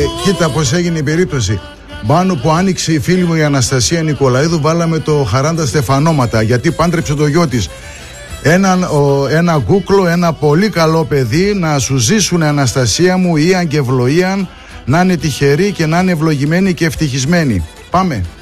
κοίτα πως έγινε η περίπτωση. Πάνω που άνοιξε η φίλη μου η Αναστασία Νικολαίδου, βάλαμε το Χαράντα Στεφανώματα, γιατί πάντρεψε το γιο της. Ένα κούκλο, ένα πολύ καλό παιδί. Να σου ζήσουν, Αναστασία μου, Ιαν και Ευλογίαν, να είναι τυχεροί και να είναι ευλογημένοι και ευτυχισμένοι. Πάμε.